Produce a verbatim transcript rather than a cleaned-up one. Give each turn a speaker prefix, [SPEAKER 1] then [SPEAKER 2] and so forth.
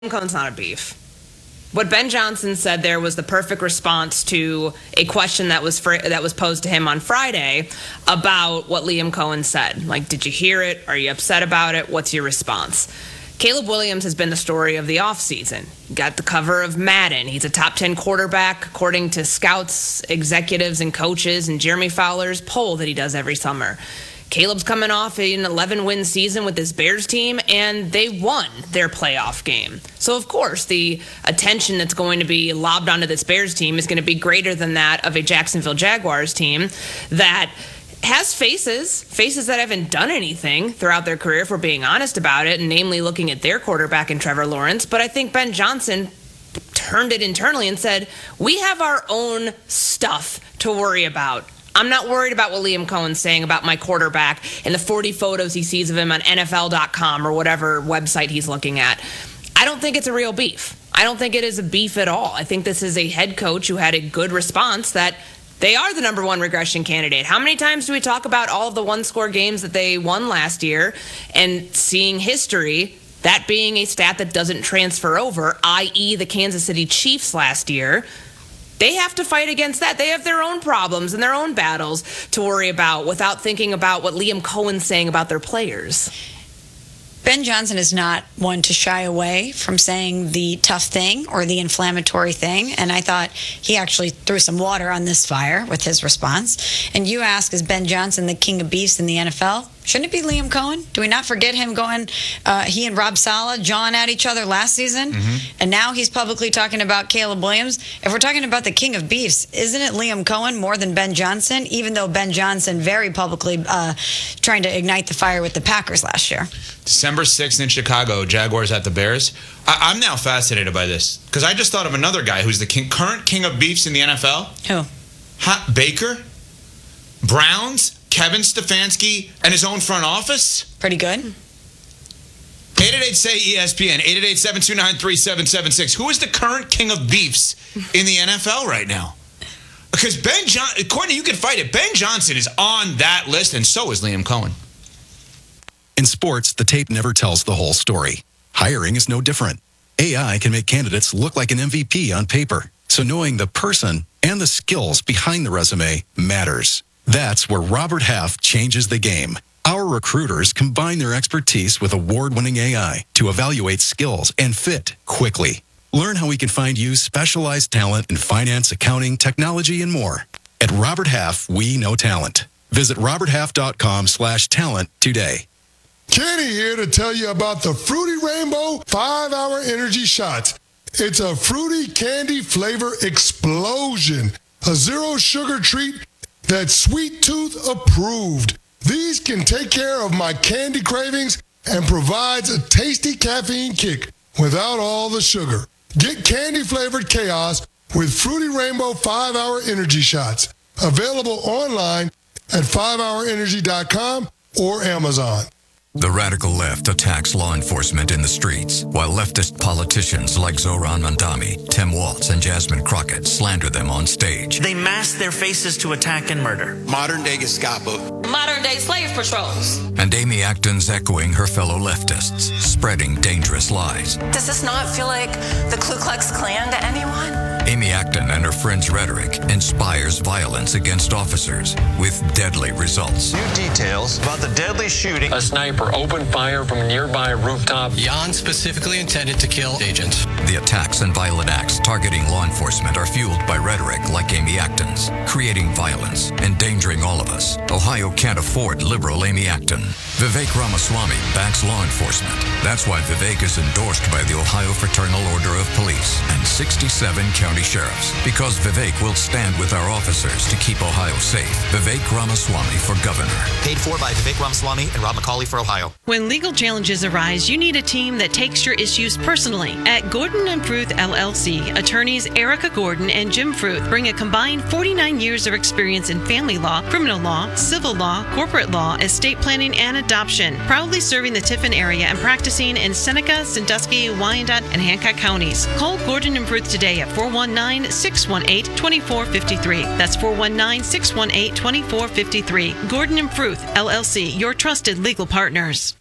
[SPEAKER 1] Cohen's not a beef. What Ben Johnson said there was the perfect response to a question that was fr- that was posed to him on Friday about what Liam Cohen said. Like, did you hear it? Are you upset about it? What's your response? Caleb Williams has been the story of the offseason. Got the cover of Madden. He's a top ten quarterback, according to scouts, executives, and coaches, and Jeremy Fowler's poll that he does every summer. Caleb's coming off an eleven-win season with his Bears team, and they won their playoff game. So, of course, the attention that's going to be lobbed onto this Bears team is going to be greater than that of a Jacksonville Jaguars team that has faces, faces that haven't done anything throughout their career, if we're being honest about it, and namely looking at their quarterback in Trevor Lawrence. But I think Ben Johnson turned it internally and said, we have our own stuff to worry about. I'm not worried about what Liam Cohen's saying about my quarterback and the forty photos he sees of him on N F L dot com or whatever website he's looking at. I don't think it's a real beef. I don't think it is a beef at all. I think this is a head coach who had a good response that they are the number one regression candidate. How many times do we talk about all of the one-score games that they won last year and seeing history, that being a stat that doesn't transfer over, that is the Kansas City Chiefs last year? They have to fight against that. They have their own problems and their own battles to worry about without thinking about what Liam Cohen's saying about their players.
[SPEAKER 2] Ben Johnson is not one to shy away from saying the tough thing or the inflammatory thing, and I thought he actually threw some water on this fire with his response. And you ask, is Ben Johnson the king of beefs in the N F L? Shouldn't it be Liam Cohen? Do we not forget him going, uh, he and Rob Saleh jawing at each other last season? Mm-hmm. And now he's publicly talking about Caleb Williams. If we're talking about the king of beefs, isn't it Liam Cohen more than Ben Johnson, even though Ben Johnson very publicly uh, trying to ignite the fire with the Packers last year?
[SPEAKER 3] December sixth in Chicago, Jaguars at the Bears. I- I'm now fascinated by this because I just thought of another guy who's the king- current king of beefs in the N F L.
[SPEAKER 2] Who?
[SPEAKER 3] Ha- Baker? Browns? Kevin Stefanski and his own front office?
[SPEAKER 2] Pretty good.
[SPEAKER 3] eight eight eight, S A Y, E S P N, eight eight eight, seven two nine, three seven seven six. Who is the current king of beefs in the N F L right now? Because Ben Johnson, Courtney, you can fight it. Ben Johnson is on that list, and so is Liam Cohen.
[SPEAKER 4] In sports, the tape never tells the whole story. Hiring is no different. A I can make candidates look like an M V P on paper. So knowing the person and the skills behind the resume matters. That's where Robert Half changes the game. Our recruiters combine their expertise with award-winning A I to evaluate skills and fit quickly. Learn how we can find you specialized talent in finance, accounting, technology, and more. At Robert Half, we know talent. Visit roberthalf.com slash talent today.
[SPEAKER 5] Kenny here to tell you about the Fruity Rainbow five-hour Energy Shots. It's a fruity candy flavor explosion. A zero-sugar treat that's Sweet Tooth approved. These can take care of my candy cravings and provides a tasty caffeine kick without all the sugar. Get candy-flavored chaos with Fruity Rainbow five-hour Energy Shots. Available online at five hour energy dot com or Amazon.
[SPEAKER 6] The radical left attacks law enforcement in the streets, while leftist politicians like Zohran Mamdani, Tim Walz, and Jasmine Crockett slander them on stage.
[SPEAKER 7] They mask their faces to attack and murder.
[SPEAKER 8] Modern-day Gestapo.
[SPEAKER 9] Modern-day slave patrols.
[SPEAKER 6] And Amy Acton's echoing her fellow leftists, spreading dangerous lies.
[SPEAKER 9] Does this not feel like the Ku Klux Klan to anyone?
[SPEAKER 6] Amy Acton and her friends' rhetoric inspires violence against officers with deadly results.
[SPEAKER 8] New details about the deadly shooting.
[SPEAKER 10] A sniper opened fire from a nearby rooftop.
[SPEAKER 11] Jan specifically intended to kill agents.
[SPEAKER 6] The attacks and violent acts targeting law enforcement are fueled by rhetoric like Amy Acton's, creating violence, endangering all of us. Ohio can't afford liberal Amy Acton. Vivek Ramaswamy backs law enforcement. That's why Vivek is endorsed by the Ohio Fraternal Order of Police and sixty-seven county sheriffs. Because Vivek will stand with our officers to keep Ohio safe. Vivek Ramaswamy for governor.
[SPEAKER 8] Paid for by Vivek Ramaswamy and Rob McCauley for Ohio.
[SPEAKER 12] When legal challenges arise, you need a team that takes your issues personally. At Gordon and Fruth L L C, attorneys Erica Gordon and Jim Fruth bring a combined forty-nine years of experience in family law, criminal law, civil law, corporate law, estate planning, and adoption. Proudly serving the Tiffin area and practicing in Seneca, Sandusky, Wyandotte, and Hancock counties. Call Gordon and Fruth today at four one nine, six one eight, two four five three. That's four one nine, six one eight, two four five three. Gordon and Fruth L L C, your trusted legal partners.